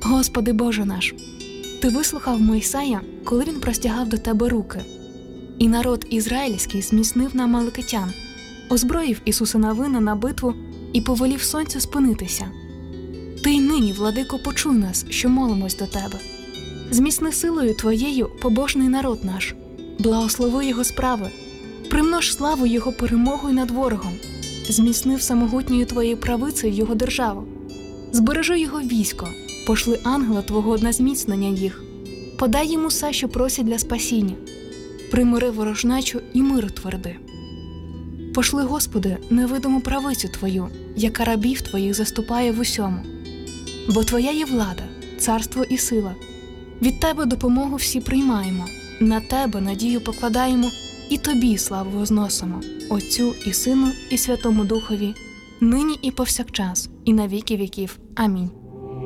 Господи Боже наш, Ти вислухав Мойсея, коли він простягав до Тебе руки. І народ ізраїльський зміцнив на амалекитян, озброїв Ісуса Навина на битву і повелів сонцю спинитися. Ти й нині, владико, почуй нас, що молимось до Тебе. Зміцни силою Твоєю побожний народ наш, благослови його справи, примнож славу його перемогою над ворогом, зміцни всемогутньою Твоєю правицею його державу. Збережи його військо, пошли ангела Твого на зміцнення їх, подай їм усе, що просять для спасіння, примири ворожнечу і мир тверди. Пошли, Господи, невидиму правицю Твою, яка рабів Твоїх заступає в усьому. Бо Твоя є влада, царство і сила. Від Тебе допомогу всі приймаємо, на Тебе надію покладаємо і Тобі славу возносимо, Отцю і Сину і Святому Духові, нині і повсякчас, і на віки віків. Амінь.